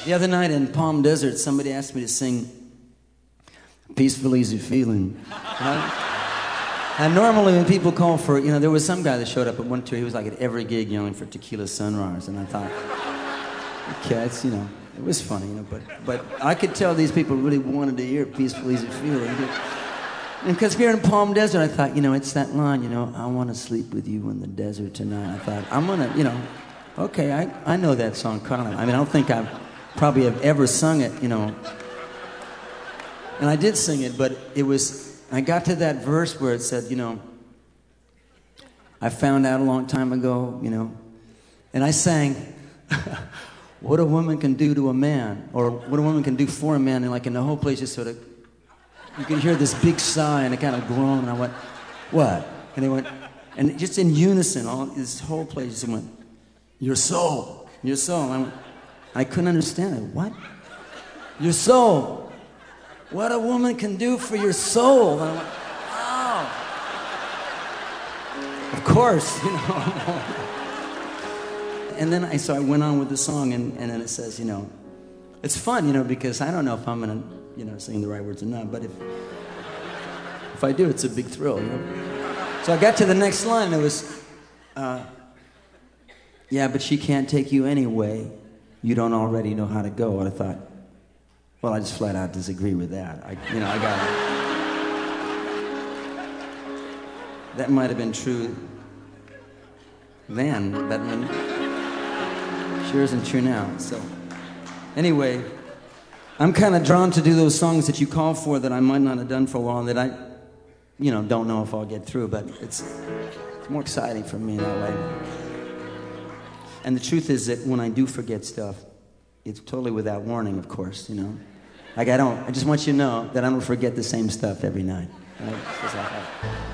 The other night in Palm Desert, somebody asked me to sing Peaceful Easy Feeling. And normally when people call for, there was some guy that showed up at one tour, he was like at every gig yelling for Tequila Sunrise, and I thought, okay, it's, it was funny, but I could tell these people really wanted to hear Peaceful Easy Feeling. And because here in Palm Desert, I thought, it's that line, I want to sleep with you in the desert tonight. I thought, I'm going to, okay, I know that song kind of. I don't think I probably have ever sung it, And I did sing it, but I got to that verse where it said, I found out a long time ago, and I sang, what a woman can do to a man, or what a woman can do for a man, and the whole place just sort of, you could hear this big sigh and a kind of groan, and I went, what? And they went, and just in unison, this whole place just went, your soul, your soul. And I couldn't understand it. What? Your soul. What a woman can do for your soul. And I went, oh. Of course, And then I went on with the song, and then it says, it's fun, because I don't know if I'm going to, sing the right words or not, but if I do, it's a big thrill, So I got to the next line, it was, yeah, but she can't take you anyway. You don't already know how to go. And I thought, well, I just flat out disagree with that. I got it. That might have been true then, but sure isn't true now. So, anyway, I'm kind of drawn to do those songs that you call for that I might not have done for a while, that I, don't know if I'll get through, but it's more exciting for me that way. And the truth is that when I do forget stuff, it's totally without warning, of course, I just want you to know that I don't forget the same stuff every night. Right? It's just like that.